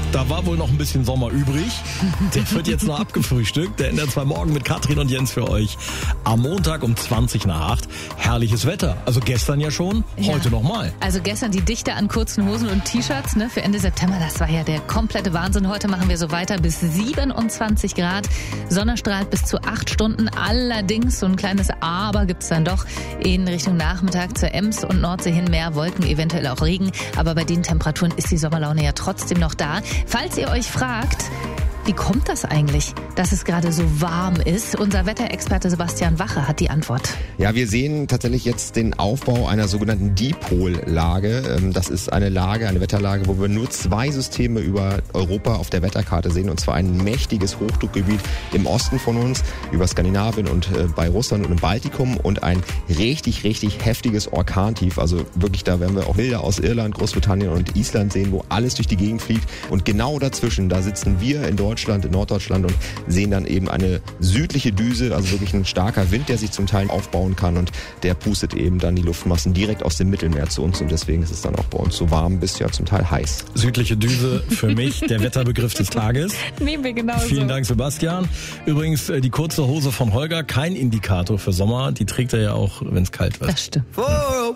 Da war wohl noch ein bisschen Sommer übrig. Der wird jetzt noch abgefrühstückt. Der ändert zwar morgen mit Katrin und Jens für euch. Am Montag um 20:20. Herrliches Wetter. Also gestern ja schon, heute nochmal. Also gestern die Dichte an kurzen Hosen und T-Shirts für Ende September. Das war ja der komplette Wahnsinn. Heute machen wir so weiter bis 27 Grad. Sonne strahlt bis zu 8 Stunden. Allerdings, so ein kleines Aber gibt's dann doch in Richtung Nachmittag zur Ems und Nordsee hin. Mehr Wolken, eventuell auch Regen. Aber bei den Temperaturen ist die Sommerlaune ja trotzdem noch da. Falls ihr euch fragt, wie kommt das eigentlich, dass es gerade so warm ist? Unser Wetterexperte Sebastian Wache hat die Antwort. Ja, wir sehen tatsächlich jetzt den Aufbau einer sogenannten Dipollage. Das ist eine Wetterlage, wo wir nur 2 Systeme über Europa auf der Wetterkarte sehen. Und zwar ein mächtiges Hochdruckgebiet im Osten von uns, über Skandinavien und bei Russland und im Baltikum. Und ein richtig, richtig heftiges Orkantief. Also wirklich, da werden wir auch Bilder aus Irland, Großbritannien und Island sehen, wo alles durch die Gegend fliegt. Und genau dazwischen, da sitzen wir in Deutschland, in Norddeutschland und sehen dann eben eine südliche Düse, also wirklich ein starker Wind, der sich zum Teil aufbauen kann und der pustet eben dann die Luftmassen direkt aus dem Mittelmeer zu uns und deswegen ist es dann auch bei uns so warm bis ja zum Teil heiß. Südliche Düse für mich, der Wetterbegriff des Tages. Nehmen wir genauso. Vielen Dank, Sebastian. Übrigens, die kurze Hose von Holger, kein Indikator für Sommer, die trägt er ja auch, wenn es kalt wird. Das stimmt.